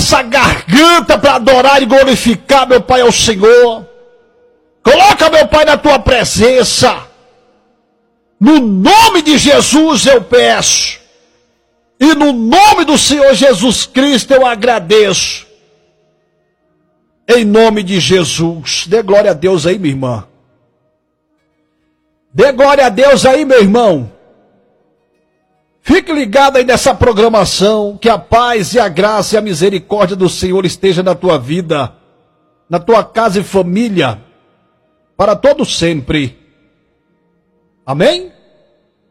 essa garganta para adorar e glorificar, meu Pai, ao Senhor. Coloca, meu Pai, na tua presença. No nome de Jesus eu peço. E no nome do Senhor Jesus Cristo eu agradeço. Em nome de Jesus. Dê glória a Deus aí, minha irmã. Dê glória a Deus aí, meu irmão. Fique ligado aí nessa programação. Que a paz e a graça e a misericórdia do Senhor esteja na tua vida, na tua casa e família, para todo sempre. Amém?